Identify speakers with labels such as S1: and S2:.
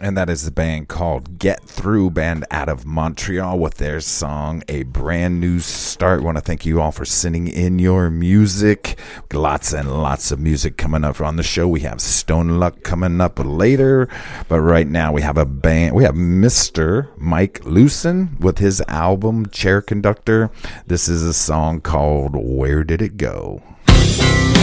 S1: And that is the band called Get Through, band out of Montreal, with their song A Brand New Start. I want to thank you all for sending in your music. Lots and lots of music coming up on the show. We have Stone Luck coming up later, but right now we have a band. We have Mr. Mike Lewson with his album Chair Conductor. This is a song called Where Did It Go?